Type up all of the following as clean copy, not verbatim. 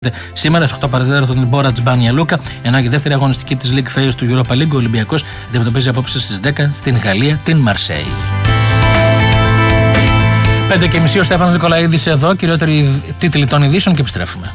Σήμερα στις 8 παρατέταρτο την Μπόρατς Μπάνια Λούκα, ενώ και η δεύτερη αγωνιστική της League Phase του Europa League, ο Ολυμπιακός αντιμετωπίζει απόψε στις 10 στην Γαλλία την Μαρσέη. 5:30 ο Στέφανος Νικολαίδης εδώ, κυριότεροι τίτλοι των ειδήσεων και επιστρέφουμε.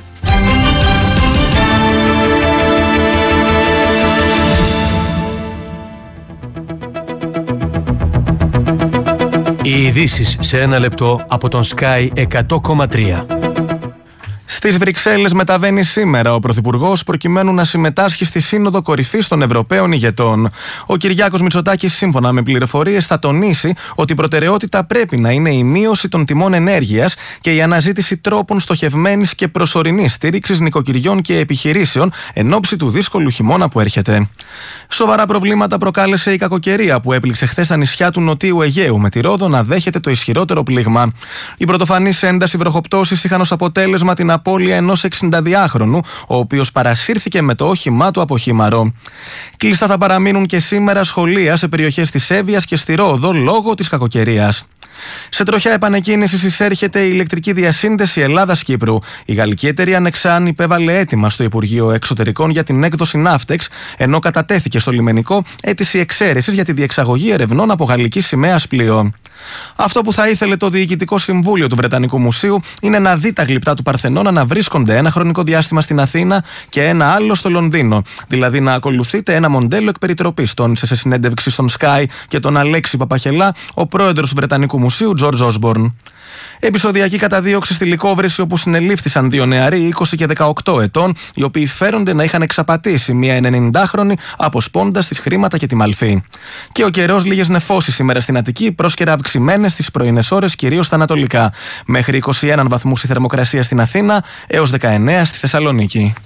Οι ειδήσεις σε ένα λεπτό από τον Sky 100,3. Στις Βρυξέλλες μεταβαίνει σήμερα ο Πρωθυπουργός προκειμένου να συμμετάσχει στη Σύνοδο Κορυφής των Ευρωπαίων Ηγετών. Ο Κυριάκος Μητσοτάκης, σύμφωνα με πληροφορίες, θα τονίσει ότι η προτεραιότητα πρέπει να είναι η μείωση των τιμών ενέργειας και η αναζήτηση τρόπων στοχευμένης και προσωρινής στήριξης νοικοκυριών και επιχειρήσεων εν ώψη του δύσκολου χειμώνα που έρχεται. Σοβαρά προβλήματα προκάλεσε η κακοκαιρία που έπληξε χθες τα νησιά του Νοτίου Αιγαίου, με τη Ρόδο να δέχεται το ισχυρότερο πλήγμα. Οι πρωτοφανείς ένταση βροχοπτώσεις είχαν ως αποτέλεσμα την απώλεια ενός 62χρονου, ο οποίος παρασύρθηκε με το όχημά του από χήμαρο. Κλειστά θα παραμείνουν και σήμερα σχολεία σε περιοχές της Εύβοιας και στη Ρόδο λόγω της κακοκαιρίας. Σε τροχιά επανεκκίνησης εισέρχεται η ηλεκτρική διασύνδεση Ελλάδας-Κύπρου. Η γαλλική εταιρεία Nexan υπέβαλε αίτημα στο Υπουργείο Εξωτερικών για την έκδοση Ναύτεξ, ενώ κατατέθηκε στο λιμενικό αίτηση εξαίρεσης για τη διεξαγωγή ερευνών από γαλλική σημαία πλοίο. Αυτό που θα ήθελε το Διοικητικό Συμβούλιο του Βρετανικού Μουσείου είναι να δει τα γλυπτά του Παρθενώνα να βρίσκονται ένα χρονικό διάστημα στην Αθήνα και ένα άλλο στο Λονδίνο. Δηλαδή να ακολουθείτε ένα μοντέλο εκ περιτροπής, τόνισε σε συνέντευξη στον Sky και τον Αλέξη Παπαχελά ο πρόεδρος του Βρετανικού Μουσείου, George Osborne. Επεισοδιακή καταδίωξη στη Λυκόβρηση, όπου συνελήφθησαν δύο νεαροί 20 και 18 ετών, οι οποίοι φέρονται να είχαν εξαπατήσει μία 90χρονη αποσπώντας τις χρήματα και τη μαλφή. Και ο καιρός, λίγες νεφώσεις σήμερα στην Αττική, πρόσκαιρα αυξημένες στις πρωινές ώρες, κυρίως στα ανατολικά. Μέχρι 21 βαθμούς η θερμοκρασία στην Αθήνα, έως 19 στη Θεσσαλονίκη.